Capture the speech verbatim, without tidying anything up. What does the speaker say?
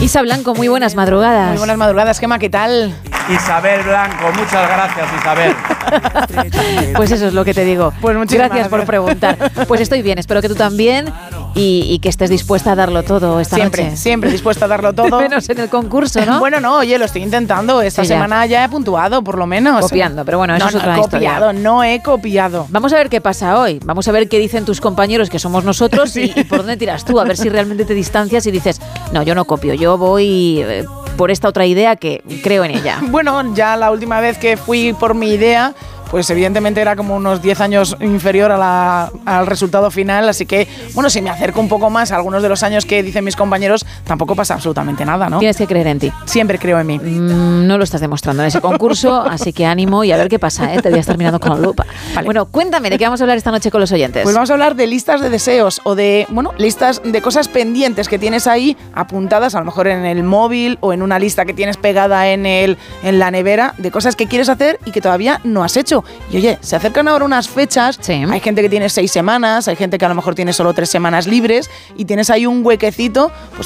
Isa Blanco, muy buenas madrugadas. Muy buenas madrugadas, Gemma, ¿qué tal? Isabel Blanco, muchas gracias, Isabel. Pues eso es lo que te digo. Pues muchísimas gracias por gracias. preguntar. Pues estoy bien, espero que tú también y, y que estés dispuesta a darlo todo esta siempre, noche. Siempre dispuesta a darlo todo. Menos en el concurso, ¿no? Bueno, no, oye, lo estoy intentando. Esta Sí, ya. semana ya he puntuado, por lo menos. Copiando, pero bueno, eso no, es no otra he historia. copiado, no he copiado. Vamos a ver qué pasa hoy. Vamos a ver qué dicen tus compañeros, que somos nosotros, Sí. y, y por dónde tiras tú. A ver si realmente te distancias y dices, no, yo no copio, yo voy eh, por esta otra idea que creo en ella. Bueno, ya la última vez que fui por mi idea, pues evidentemente era como unos diez años inferior a la, al resultado final, así que, bueno, si me acerco un poco más a algunos de los años que dicen mis compañeros, tampoco pasa absolutamente nada, ¿no? Tienes que creer en ti. Siempre creo en mí. Mm, no lo estás demostrando en ese concurso, así que ánimo y a ver qué pasa, ¿eh? Te voy a estar mirando con la lupa. Vale. Bueno, cuéntame, ¿de qué vamos a hablar esta noche con los oyentes? Pues vamos a hablar de listas de deseos o de, bueno, listas de cosas pendientes que tienes ahí apuntadas, a lo mejor en el móvil o en una lista que tienes pegada en, el, en la nevera, de cosas que quieres hacer y que todavía no has hecho. Y oye, se acercan ahora unas fechas, Sí. hay gente que tiene seis semanas, hay gente que a lo mejor tiene solo tres semanas libres y tienes ahí un huequecito, pues